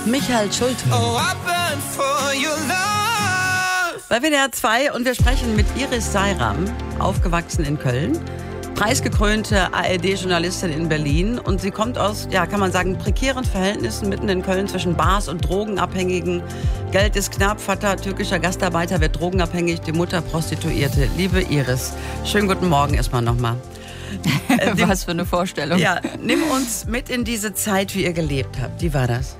Michael Schulte. Oh, I burn for your love. Bei WDR 2 und wir sprechen mit Iris Seiram, aufgewachsen in Köln, preisgekrönte ARD-Journalistin in Berlin und sie kommt aus, ja, kann man sagen, prekären Verhältnissen mitten in Köln zwischen Bars und Drogenabhängigen. Geld ist knapp, Vater türkischer Gastarbeiter wird drogenabhängig, die Mutter Prostituierte. Liebe Iris, schönen guten Morgen erstmal nochmal. Was für eine Vorstellung. Ja, nimm uns mit in diese Zeit, wie ihr gelebt habt. Wie war das?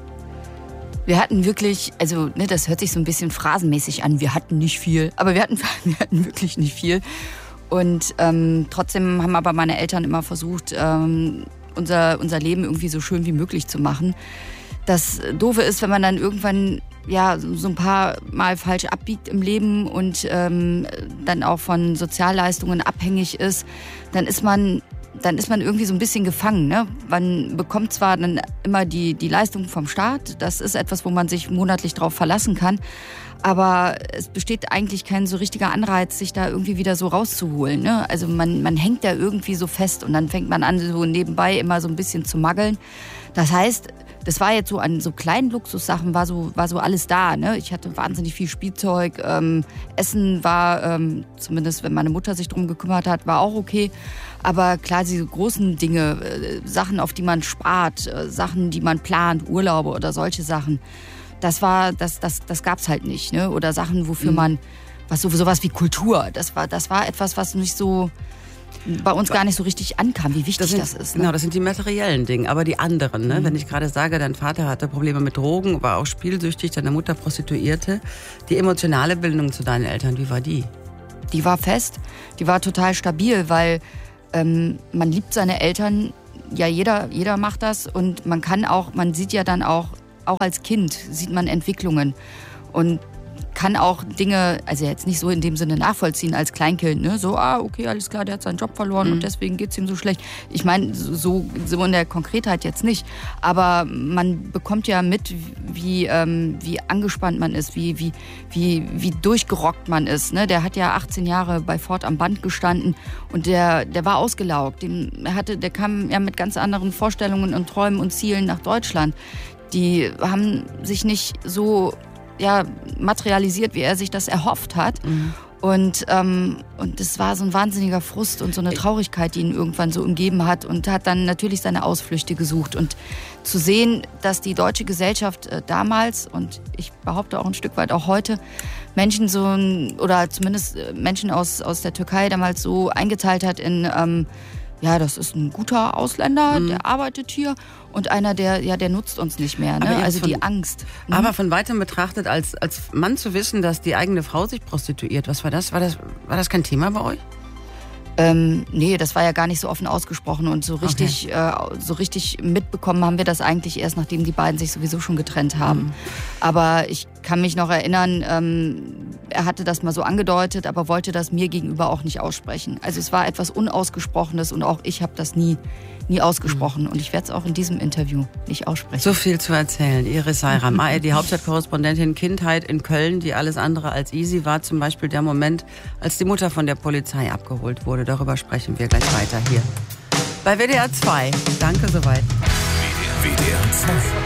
Wir hatten wirklich, also das hört sich so ein bisschen phrasenmäßig an, wir hatten nicht viel, aber wir hatten wirklich nicht viel. Und trotzdem haben aber meine Eltern immer versucht, unser Leben irgendwie so schön wie möglich zu machen. Das Doofe ist, wenn man dann irgendwann ja so ein paar Mal falsch abbiegt im Leben und dann auch von Sozialleistungen abhängig ist, dann ist man irgendwie so ein bisschen gefangen. Ne? Man bekommt zwar dann immer die Leistung vom Staat, das ist etwas, wo man sich monatlich drauf verlassen kann, aber es besteht eigentlich kein so richtiger Anreiz, sich da irgendwie wieder so rauszuholen. Ne? Also man hängt da irgendwie so fest und dann fängt man an, so nebenbei immer so ein bisschen zu maggeln. Das heißt, das war jetzt so an so kleinen Luxussachen, war so alles da. Ne? Ich hatte wahnsinnig viel Spielzeug. Essen war, zumindest wenn meine Mutter sich drum gekümmert hat, war auch okay. Aber klar, diese großen Dinge, Sachen, auf die man spart, Sachen, die man plant, Urlaube oder solche Sachen, das gab's halt nicht. Ne? Oder Sachen, wofür man, sowas wie Kultur, das war etwas, was nicht so bei uns gar nicht so richtig ankam, wie wichtig das ist. Ne? Genau, das sind die materiellen Dinge, aber die anderen. Ne? Wenn ich gerade sage, dein Vater hatte Probleme mit Drogen, war auch spielsüchtig, deine Mutter Prostituierte. Die emotionale Bindung zu deinen Eltern, wie war die? Die war fest, die war total stabil, weil man liebt seine Eltern, ja jeder macht das und man sieht ja dann auch als Kind sieht man Entwicklungen und kann auch Dinge, also jetzt nicht so in dem Sinne nachvollziehen als Kleinkind, ne? So, okay, alles klar, der hat seinen Job verloren und deswegen geht's ihm so schlecht. Ich meine, so in der Konkretheit jetzt nicht, aber man bekommt ja mit, wie angespannt man ist, wie durchgerockt man ist, ne? Der hat ja 18 Jahre bei Ford am Band gestanden und der war ausgelaugt. Der kam ja mit ganz anderen Vorstellungen und Träumen und Zielen nach Deutschland. Die haben sich nicht so materialisiert, wie er sich das erhofft hat. Und das war so ein wahnsinniger Frust und so eine Traurigkeit, die ihn irgendwann so umgeben hat und hat dann natürlich seine Ausflüchte gesucht. Und zu sehen, dass die deutsche Gesellschaft damals und ich behaupte auch ein Stück weit auch heute Menschen oder zumindest Menschen aus der Türkei damals so eingeteilt hat in das ist ein guter Ausländer, der arbeitet hier und einer, der nutzt uns nicht mehr. Ne? Also die Angst. Aber von weitem betrachtet, als Mann zu wissen, dass die eigene Frau sich prostituiert, was war das? War das kein Thema bei euch? Nee, das war ja gar nicht so offen ausgesprochen und so richtig mitbekommen haben wir das eigentlich erst, nachdem die beiden sich sowieso schon getrennt haben. Aber ich kann mich noch erinnern, er hatte das mal so angedeutet, aber wollte das mir gegenüber auch nicht aussprechen. Also es war etwas Unausgesprochenes und auch ich habe das nie ausgesprochen und ich werde es auch in diesem Interview nicht aussprechen. So viel zu erzählen. Iris Seiram, die Hauptstadtkorrespondentin Kindheit in Köln, die alles andere als easy war. Zum Beispiel der Moment, als die Mutter von der Polizei abgeholt wurde. Darüber sprechen wir gleich weiter hier bei WDR 2. Danke soweit. WDR 2.